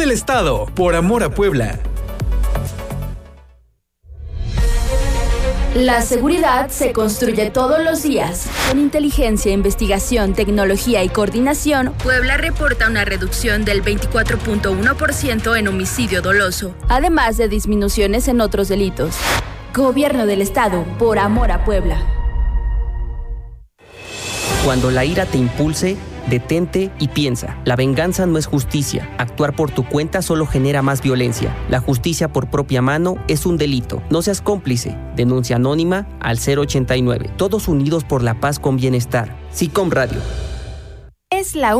del Estado, por amor a Puebla. La seguridad se construye todos los días. Con inteligencia, investigación, tecnología y coordinación, Puebla reporta una reducción del 24.1% en homicidio doloso, además de disminuciones en otros delitos. Gobierno del Estado, por amor a Puebla. Cuando la ira te impulse, detente y piensa. La venganza no es justicia. Actuar por tu cuenta solo genera más violencia. La justicia por propia mano es un delito. No seas cómplice. Denuncia anónima al 089. Todos unidos por la paz con bienestar. SICOM Radio. Es la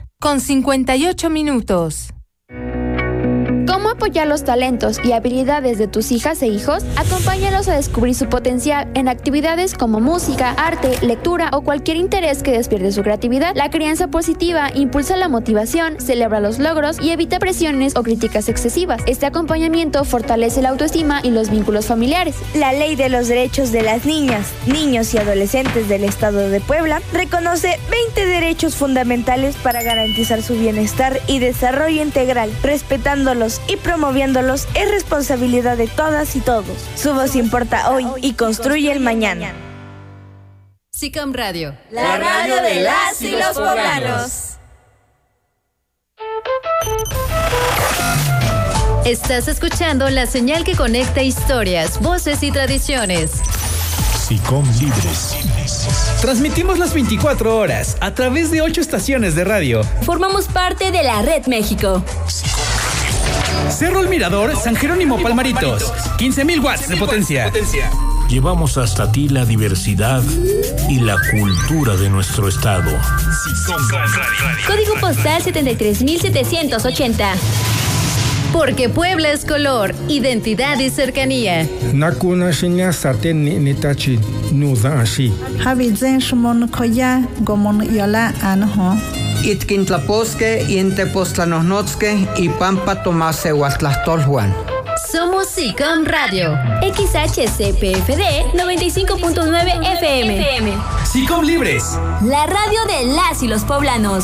1:58. ¿Cómo apoyar los talentos y habilidades de tus hijas e hijos? Acompáñalos a descubrir su potencial en actividades como música, arte, lectura o cualquier interés que despierte su creatividad. La crianza positiva impulsa la motivación, celebra los logros y evita presiones o críticas excesivas. Este acompañamiento fortalece la autoestima y los vínculos familiares. La Ley de los Derechos de las Niñas, Niños y Adolescentes del Estado de Puebla reconoce 20 derechos fundamentales para garantizar su bienestar y desarrollo integral, respetándolos y promoviéndolos es responsabilidad de todas y todos. Su voz importa hoy y construye el mañana. SICOM Radio, la radio de las y los poblanos. Estás escuchando la señal que conecta historias, voces y tradiciones. SICOM Libres. Transmitimos las 24 horas a través de 8 estaciones de radio. Formamos parte de la Red México. Cerro El Mirador, San Jerónimo Palmaritos. 15,000 watts de potencia. Llevamos hasta ti la diversidad y la cultura de nuestro estado. Código postal 73,780. Porque Puebla es color, identidad y cercanía. Nakuna shinya saten nitachi nuza ashi. Habizen shmon koya gomon yola anho. Itkintlaposque, Intepostlanosnotzque y Pampa Tomase Huastlastolhuan. Somos SICOM Radio. XHCPFD 95.9 FM. SICOM Libres. La radio de las y los poblanos.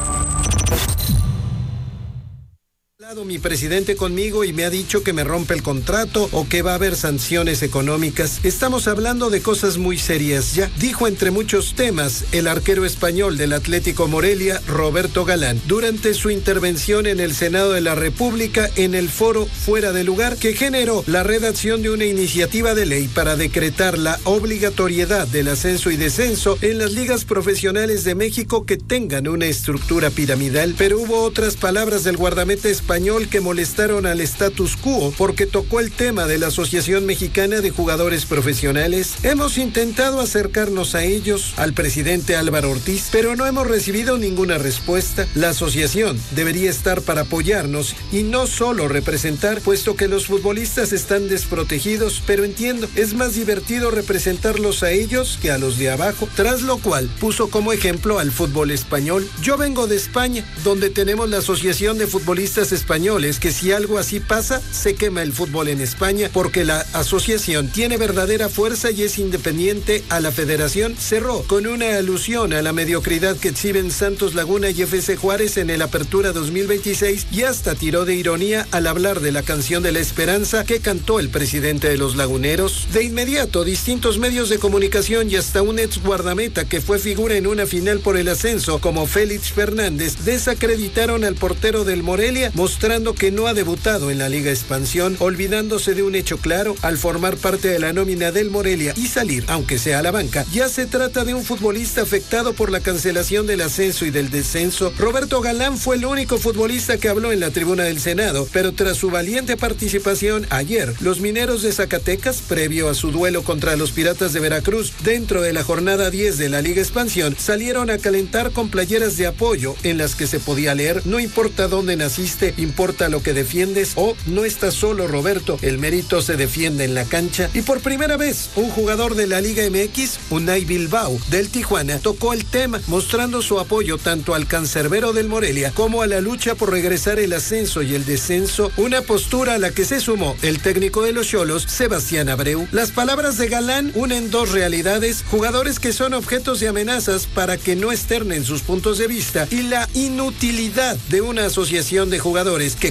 Mi presidente conmigo y me ha dicho que me rompe el contrato o que va a haber sanciones económicas. Estamos hablando de cosas muy serias ya, dijo entre muchos temas el arquero español del Atlético Morelia, Roberto Galán, durante su intervención en el Senado de la República en el foro Fuera de Lugar, que generó la redacción de una iniciativa de ley para decretar la obligatoriedad del ascenso y descenso en las ligas profesionales de México que tengan una estructura piramidal. Pero hubo otras palabras del guardameta español que molestaron al status quo porque tocó el tema de la Asociación Mexicana de Jugadores Profesionales. Hemos intentado acercarnos a ellos, al presidente Álvaro Ortiz, pero no hemos recibido ninguna respuesta. La asociación debería estar para apoyarnos y no solo representar, puesto que los futbolistas están desprotegidos, pero entiendo, es más divertido representarlos a ellos que a los de abajo, tras lo cual puso como ejemplo al fútbol español. Yo vengo de España, donde tenemos la Asociación de Futbolistas Españoles, que si algo así pasa, se quema el fútbol en España, porque la asociación tiene verdadera fuerza y es independiente a la federación. Cerró con una alusión a la mediocridad que exhiben Santos Laguna y FC Juárez en el Apertura 2026 y hasta tiró de ironía al hablar de la canción de la esperanza que cantó el presidente de los laguneros. De inmediato, distintos medios de comunicación y hasta un ex guardameta que fue figura en una final por el ascenso, como Félix Fernández, desacreditaron al portero del Morelia, mostrando que no ha debutado en la Liga Expansión, olvidándose de un hecho claro: al formar parte de la nómina del Morelia y salir, aunque sea a la banca, ya se trata de un futbolista afectado por la cancelación del ascenso y del descenso. Roberto Galán fue el único futbolista que habló en la tribuna del Senado, pero tras su valiente participación ayer, los mineros de Zacatecas, previo a su duelo contra los Piratas de Veracruz dentro de la jornada 10 de la Liga Expansión, salieron a calentar con playeras de apoyo en las que se podía leer: no importa dónde naciste, importa lo que defiendes, o no estás solo, Roberto, el mérito se defiende en la cancha. Y por primera vez, un jugador de la Liga MX, Unai Bilbao, del Tijuana, tocó el tema, mostrando su apoyo tanto al cancerbero del Morelia como a la lucha por regresar el ascenso y el descenso, una postura a la que se sumó el técnico de los Xolos, Sebastián Abreu. Las palabras de Galán unen dos realidades: jugadores que son objetos de amenazas para que no externen sus puntos de vista, y la inutilidad de una asociación de jugadores que